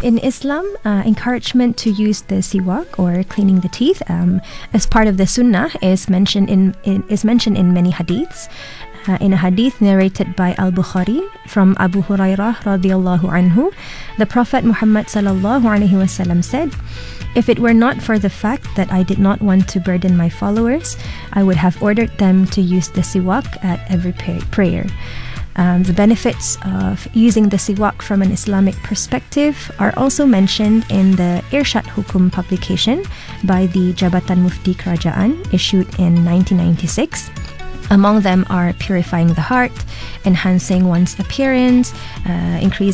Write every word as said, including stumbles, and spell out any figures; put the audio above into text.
in Islam, uh, encouragement to use the siwak or cleaning the teeth um, as part of the sunnah is mentioned in, in is mentioned in many hadiths. Uh, in a hadith narrated by Al-Bukhari from Abu Hurairah radiyallahu anhu, the Prophet Muhammad sallallahu alaihi wasallam said, "If it were not for the fact that I did not want to burden my followers, I would have ordered them to use the siwak at every pay- prayer." Um, the benefits of using the siwak from an Islamic perspective are also mentioned in the Irshad Hukum publication by the Jabatan Mufti Kerajaan issued in nineteen ninety-six. Among them are purifying the heart, enhancing one's appearance, uh, increasing